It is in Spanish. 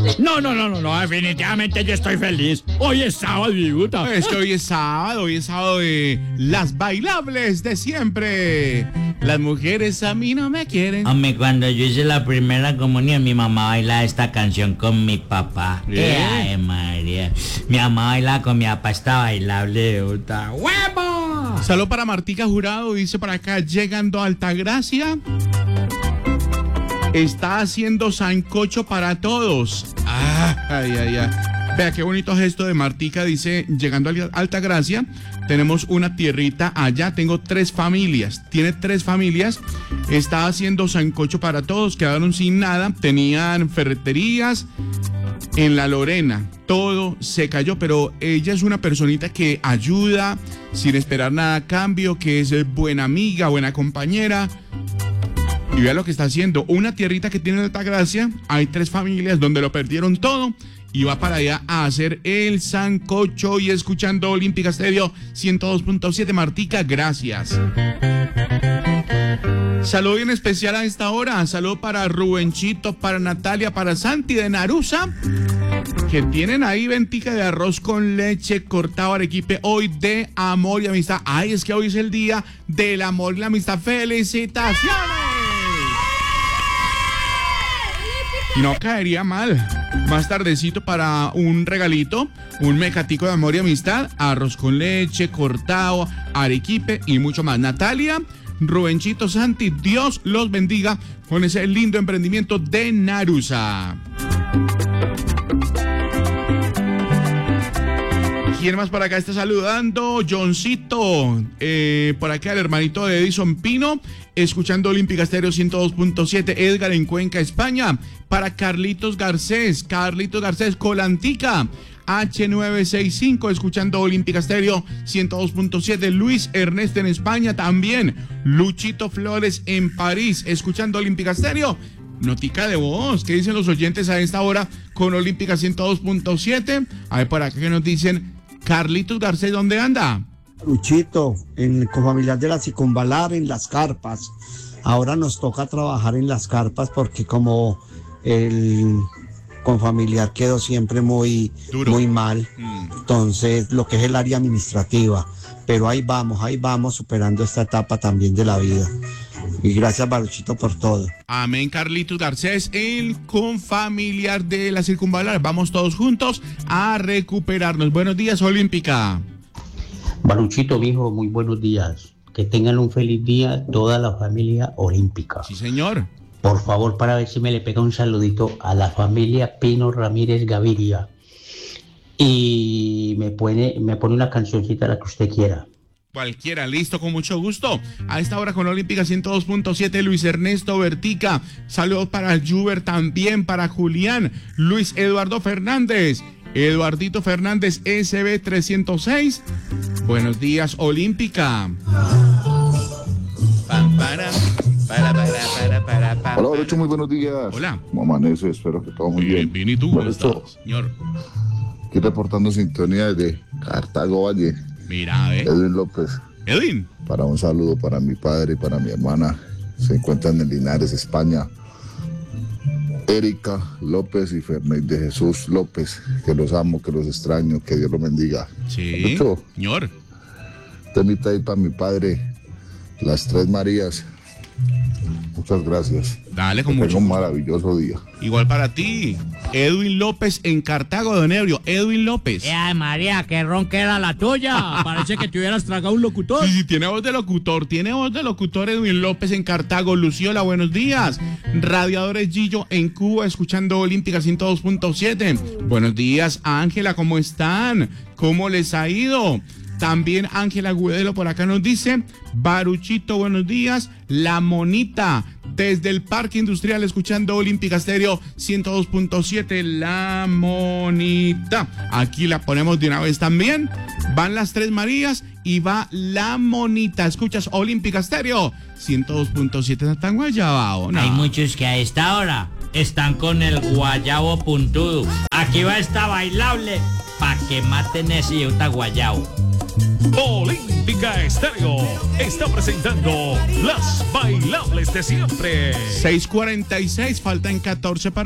No, definitivamente yo estoy feliz. Hoy es sábado, Viuta. Es que hoy es sábado de las bailables de siempre. Las mujeres a mí no me quieren. Hombre, cuando yo hice la primera comunión, mi mamá bailaba esta canción con mi papá. Ay, María. Mi mamá bailaba con mi papá esta bailable, Viuta. ¡Huevo! Saludo para Martica Jurado, dice por acá, llegando a Altagracia. Está haciendo sancocho para todos. Ay. Vea qué bonito gesto de Martica, dice, llegando a Altagracia, tenemos una tierrita allá, tengo 3 familias, tiene 3 familias, está haciendo sancocho para todos, quedaron sin nada, tenían ferreterías en La Lorena, todo se cayó, pero ella es una personita que ayuda sin esperar nada a cambio, que es buena amiga, buena compañera. Y vea lo que está haciendo, una tierrita que tiene en Altagracia, hay 3 familias donde lo perdieron todo y va para allá a hacer el sancocho y escuchando Olímpica Estéreo 102.7. Martica, gracias. Saludo bien especial a esta hora, saludo para Rubenchito, para Natalia, para Santi de Narusa, que tienen ahí ventica de arroz con leche cortado arequipe hoy de amor y amistad. Ay, es que hoy es el día del amor y la amistad. ¡Felicitaciones! Y no caería mal. Más tardecito para un regalito, un mecatico de amor y amistad, arroz con leche, cortado, arequipe y mucho más. Natalia, Rubenchito, Santi, Dios los bendiga con ese lindo emprendimiento de Narusa. ¿Quién más por acá está saludando? Johncito, por acá el hermanito de Edison Pino, escuchando Olímpica Estéreo 102.7, Edgar en Cuenca, España. Para Carlitos Garcés, Colantica, H965, escuchando Olímpica Estéreo 102.7, Luis Ernesto en España también, Luchito Flores en París, escuchando Olímpica Estéreo. Notica de voz, ¿qué dicen los oyentes a esta hora con Olímpica 102.7? A ver, por acá que nos dicen, Carlitos Garcés, ¿dónde anda? Luchito, en el Confamiliar de la Circunvalar, en las carpas. Ahora nos toca trabajar en las carpas porque como el Confamiliar quedó siempre muy mal, entonces lo que es el área administrativa. Pero ahí vamos superando esta etapa también de la vida. Y gracias, Baruchito, por todo. Amén, Carlitos Garcés, el Confamiliar de la Circunvalar. Vamos todos juntos a recuperarnos. Buenos días, Olímpica. Baruchito, mijo, muy buenos días. Que tengan un feliz día toda la familia olímpica. Sí, señor. Por favor, para ver si me le pega un saludito a la familia Pino Ramírez Gaviria. Y me pone una cancioncita, la que usted quiera. Cualquiera, listo, con mucho gusto. A esta hora con Olímpica 102.7, Luis Ernesto Vertica. Saludos para Juber, también para Julián. Luis Eduardo Fernández. Eduardito Fernández, SB 306. Buenos días, Olímpica. Hola, Barucho, muy buenos días. Hola. ¿Cómo amanece? Espero que todo muy bien. Bien, ¿y tú? ¿Cómo estás, señor? Aquí reportando sintonía desde Cartago Valle. Mira, Edwin López. Edwin. Para un saludo para mi padre y para mi hermana. Se encuentran en Linares, España. Erika López y Fernández de Jesús López. Que los amo, que los extraño, que Dios los bendiga. Sí, Barucho, señor. temita ahí para mi padre, las 3 Marías. Muchas gracias. Dale, con mucho gusto. Un maravilloso día. Igual para ti. Edwin López en Cartago de Onebrio. Edwin López. Ay, María, qué ronca era la tuya. Parece que te hubieras tragado un locutor. Sí, tiene voz de locutor. Tiene voz de locutor Edwin López en Cartago. Luciola, buenos días. Radiadores Gillo en Cuba, escuchando Olímpica 102.7. Buenos días, Ángela, ¿cómo están? ¿Cómo les ha ido? También Ángela Gudelo por acá nos dice, Baruchito, buenos días. La Monita, desde el Parque Industrial, escuchando Olímpica Estéreo 102.7. La Monita. Aquí la ponemos de una vez también. Van las 3 Marías y va La Monita. Escuchas Olímpica Estéreo 102.7. ¿Están guayabao? No. Hay muchos que a esta hora están con el guayabo puntudo. Aquí va esta bailable pa' que maten ese Utah guayabo. Olímpica Estéreo está presentando las bailables de siempre. 6:46, faltan 14 para